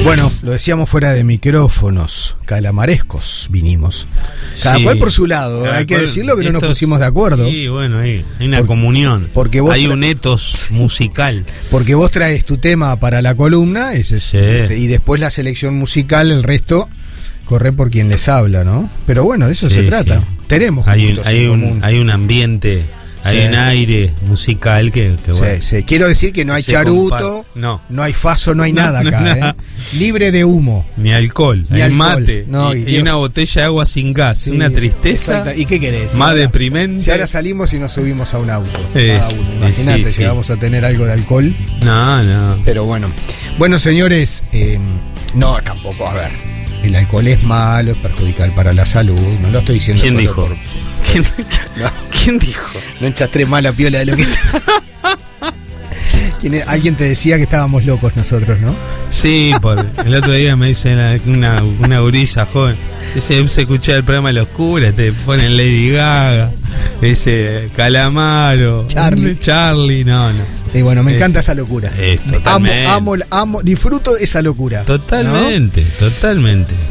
Bueno, lo decíamos fuera de micrófonos, calamarescos vinimos. Cada cual por su lado, hay que decirlo que no nos pusimos de acuerdo. Sí, bueno, hay una comunión, porque vos hay un etos musical. Porque vos traes tu tema para la columna, y después la selección musical, el resto corre por quien les habla, ¿no? Pero bueno, de eso se trata. Sí. Tenemos hay un ambiente. Hay un aire musical que bueno. Sí. Quiero decir que no hay charuto, no hay faso, no hay nada acá, libre de humo. Ni alcohol, hay mate, y una botella de agua sin gas, sí, una tristeza. Exacto. ¿Y qué querés? Más deprimente. Si ahora salimos y nos subimos a un auto, cada uno. Imagínate, llegamos a tener algo de alcohol. No. Pero bueno, señores, no, tampoco, a ver, el alcohol es malo, es perjudicial para la salud, no lo estoy diciendo. ¿Quién dijo? ¿Quién dijo? No enchastré mal la piola de lo que está. Alguien te decía que estábamos locos nosotros, ¿no? Sí, el otro día me dice una gurisa joven. Dice, se escucha el programa de los curas, te ponen Lady Gaga, dice Calamaro, Charlie, no. Y bueno, me encanta esa locura. Totalmente. Amo, disfruto esa locura. Totalmente, ¿no? Totalmente.